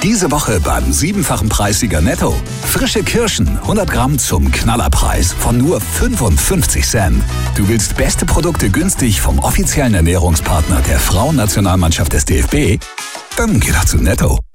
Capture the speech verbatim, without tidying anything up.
Diese Woche beim siebenfachen Preissieger Netto. Frische Kirschen, hundert Gramm zum Knallerpreis von nur fünfundfünfzig Cent. Du willst beste Produkte günstig vom offiziellen Ernährungspartner der Frauennationalmannschaft des D F B? Dann geh doch zu Netto.